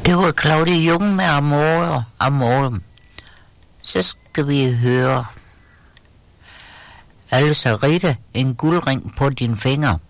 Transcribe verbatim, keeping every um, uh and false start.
Det var Claudia Jung med Amore, Amore. Så skal vi høre. Altså, Rita, en guldring på din finger.